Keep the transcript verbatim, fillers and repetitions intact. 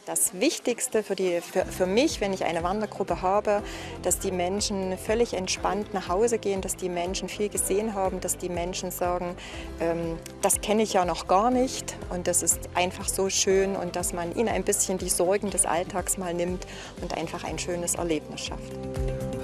Das Wichtigste für, die, für, für mich, wenn ich eine Wandergruppe habe, dass die Menschen völlig entspannt nach Hause gehen, dass die Menschen viel gesehen haben, dass die Menschen sagen, ähm, das kenne ich ja noch gar nicht und das ist einfach so schön und dass man ihnen ein bisschen die Sorgen des Alltags mal nimmt und einfach ein schönes Erlebnis schafft.